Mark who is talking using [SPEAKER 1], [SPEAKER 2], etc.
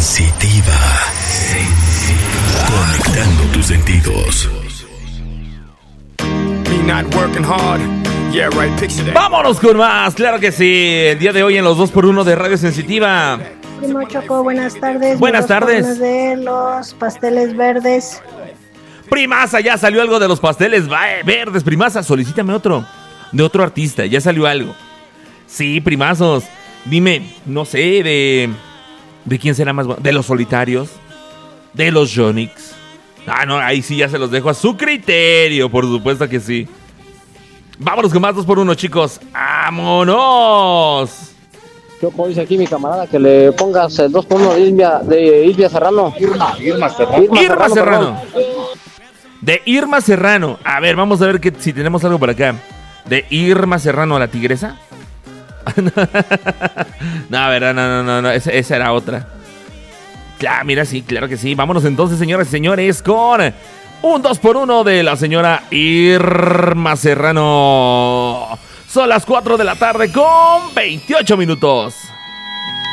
[SPEAKER 1] Conectando tus sentidos.
[SPEAKER 2] Vámonos con más, claro que sí. El día de hoy en los 2x1 de Radio Sensitiva.
[SPEAKER 3] Primo Choco, buenas tardes.
[SPEAKER 2] Buenas tardes.
[SPEAKER 3] De los pasteles verdes.
[SPEAKER 2] Primaza, ya salió algo de los pasteles verdes. Primaza, solicítame otro. De otro artista, ya salió algo. Sí, primazos. Dime, no sé, ¿de quién será más bueno? ¿De los Solitarios? ¿De los Yonix? Ah, no, ahí sí ya se los dejo a su criterio, por supuesto que sí. Vámonos con más 2x1, chicos. ¡Vámonos!
[SPEAKER 4] Choco, dice aquí mi camarada que le pongas el 2x1 de Ilvia Serrano.
[SPEAKER 2] Irma Serrano. De Irma Serrano. A ver, vamos a ver si tenemos algo por acá. De Irma Serrano, la tigresa. No, verdad, no. Esa era otra. Claro, mira, sí, claro que sí. Vámonos entonces, señoras y señores, con un 2x1 de la señora Irma Serrano. Son las 4 de la tarde con 28 minutos.